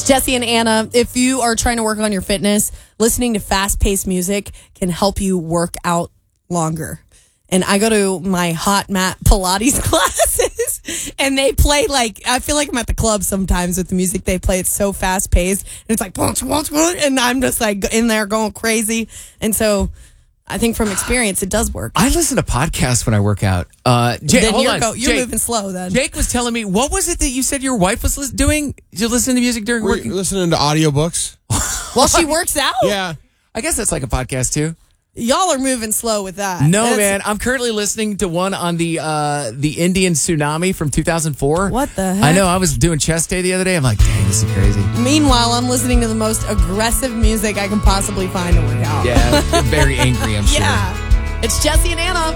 It's Jesse and Anna. If you are trying to work on your fitness, listening to fast-paced music can help you work out longer. And I go to my hot mat Pilates classes, and they play I feel like I'm at the club sometimes with the music they play. It's so fast-paced, and it's like, and I'm just in there going crazy. And so I think from experience, it does work. I listen to podcasts when I work out. You're moving slow then. Jake was telling me, what was it that you said your wife was doing? Did you listen to music during working? Listening to audiobooks. While she works out? Yeah. I guess that's like a podcast too. Y'all are moving slow with that. No, man. I'm currently listening to one on the Indian tsunami from 2004. What the heck? I know. I was doing chest day the other day. I'm like, dang, this is crazy. Meanwhile, I'm listening to the most aggressive music I can possibly find to work out. Yeah, very angry, I'm sure. Yeah. It's Jesse and Anna.